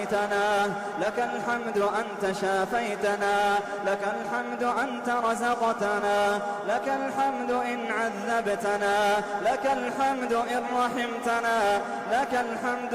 عافيتنا، لك الحمد أنت شافيتنا، لك الحمد أنت رزقتنا، لك الحمد إن عذبتنا، لك الحمد إن رحمتنا، لك الحمد